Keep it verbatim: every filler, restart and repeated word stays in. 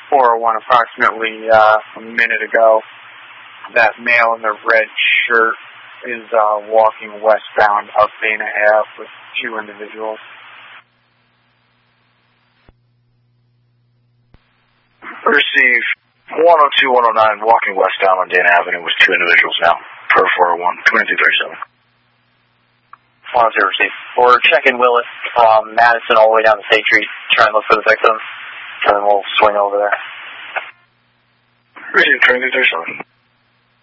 four oh one approximately uh, a minute ago. That male in the red shirt is uh, walking westbound up Dana Ave with two individuals. Receive one oh two one oh nine walking westbound on Dana Avenue with two individuals now, per four oh one, twenty-two thirty-seven. one oh two receive. We're checking Willis from Madison all the way down to State Street, trying to look for the victim, and then we'll swing over there. Receive twenty-two thirty-seven.